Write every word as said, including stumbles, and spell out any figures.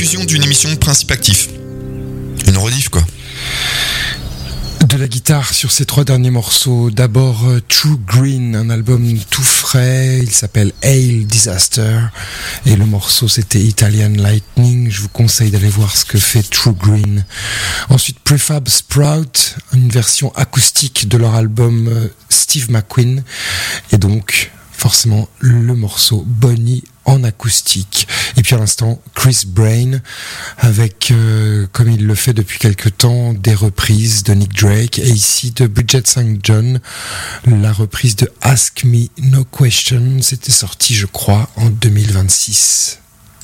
rediffusion d'une émission de Principe Actif. Une rediff, quoi. De la guitare sur ces trois derniers morceaux. D'abord euh, True Green, un album tout frais, il s'appelle Hail Disaster et le morceau c'était Italian Lightning. Je vous conseille d'aller voir ce que fait True Green. Ensuite Prefab Sprout, une version acoustique de leur album euh, Steve McQueen, et donc forcément le morceau Bonnie en acoustique. Et puis à l'instant Chris Brain avec, euh, comme il le fait depuis quelque temps, des reprises de Nick Drake, et ici de Bridget Saint John, la reprise de Ask Me No Question. C'était sorti je crois en deux mille vingt-six.